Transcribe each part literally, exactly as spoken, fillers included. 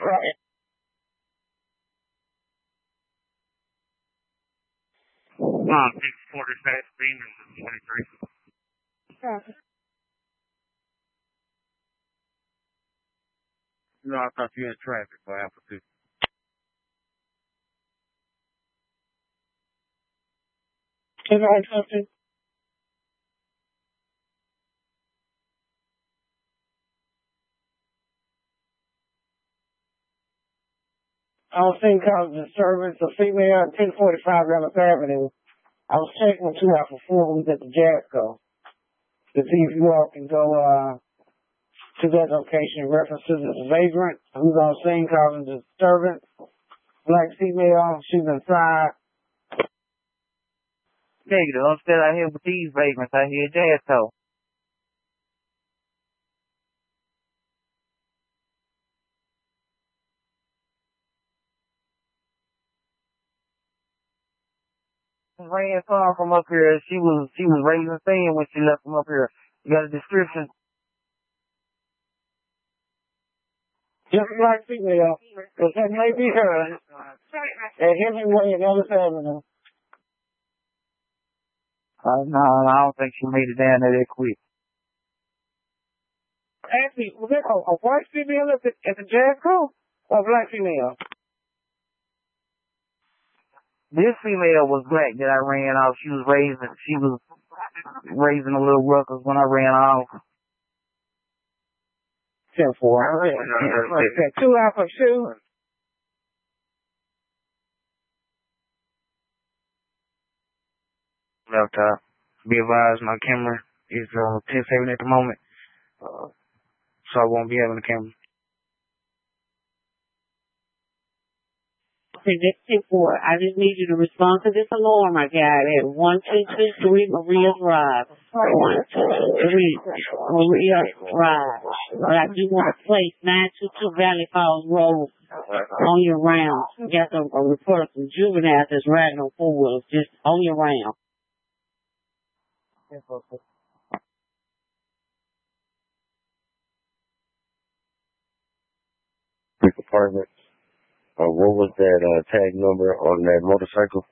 Right. Um, six forty-six, Beamer, twenty-three. Okay. No, I thought you had traffic for Alpha two. Is that something? I was seeing cause disturbance of female at ten forty-five Rabbit Avenue. I was checking with two out for four weeks at the Jazco to see if you all can go uh to that location. References as vagrant. Who's on scene causing disturbance. Black female. She's inside. Negative. I'm still out here with these vagrants out here at Jazco. Ran some from up here. She was she was raising sand when she left from up here. You got a description? Just black female. Because that may be her. At Hemingway and Ellis Avenue. Uh, no, I don't think she made it down there that quick. Actually, was that a, a white female at the, at the Jazco? Or a black female? This female was black that I ran off. She was raising, she was raising a little ruckus when I ran off. ten four. Two Alpha two. Laptop. Be advised, my camera is uh, ten seven at the moment, uh, so I won't be having a camera. Okay, that's ten four. I just need you to respond to this alarm I got at one two two three Maria Drive. one two two three Maria Drive. But I do want to place nine two two Valley Falls Road on your round. You got a, a report of some juveniles that's riding on four wheels just on your round. Department. Uh, what was that uh, tag number on that motorcycle?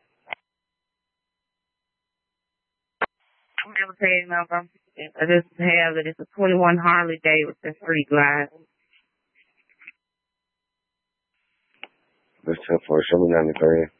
I don't have a tag number. I just have that it's a twenty-one Harley Davidson Street Glide. That's ten four. Show me ninety-three.